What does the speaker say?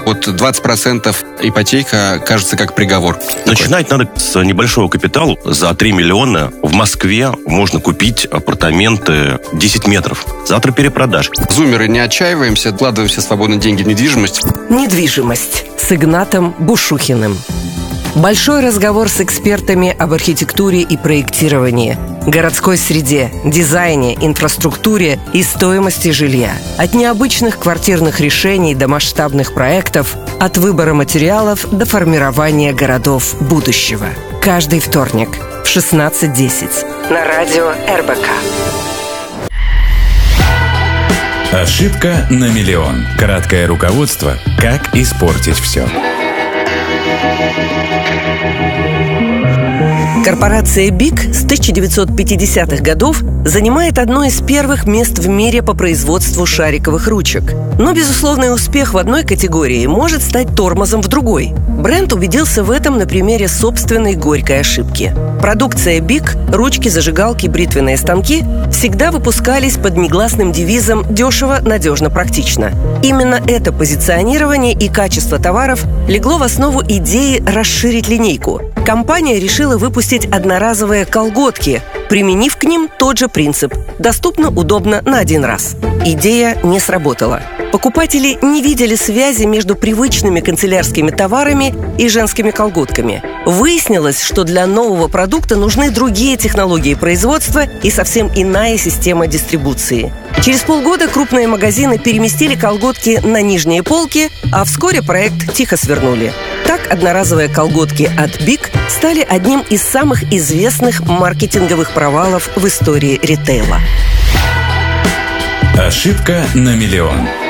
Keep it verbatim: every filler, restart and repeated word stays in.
вот двадцать процентов ипотека кажется как приговор. Начинать такой. Надо с небольшого капитала. За три миллиона в Москве можно купить апартаменты десять метров. Завтра перепродаж. Зумеры, не отчаиваемся, вкладываем все свободные деньги в недвижимость. Недвижимость с Игнатом Бушухиным. Большой разговор с экспертами об архитектуре и проектировании, городской среде, дизайне, инфраструктуре и стоимости жилья. От необычных квартирных решений до масштабных проектов, от выбора материалов до формирования городов будущего. Каждый вторник в шестнадцать десять на радио эр бэ ка. Ошибка на миллион. Краткое руководство «Как испортить все». Корпорация биг с тысяча девятьсот пятидесятых годов занимает одно из первых мест в мире по производству шариковых ручек. Но безусловный успех в одной категории может стать тормозом в другой. Бренд убедился в этом на примере собственной горькой ошибки. Продукция биг, ручки, зажигалки, бритвенные станки всегда выпускались под негласным девизом «дешево, надежно, практично». Именно это позиционирование и качество товаров легло в основу идеи расширить линейку. Компания решила выпустить одноразовые колготки, применив к ним тот же принцип – доступно, удобно, на один раз. Идея не сработала. Покупатели не видели связи между привычными канцелярскими товарами и женскими колготками. Выяснилось, что для нового продукта нужны другие технологии производства и совсем иная система дистрибуции. Через полгода крупные магазины переместили колготки на нижние полки, а вскоре проект тихо свернули. Так, одноразовые колготки от биг стали одним из самых известных маркетинговых провалов в истории ритейла. Ошибка на миллион.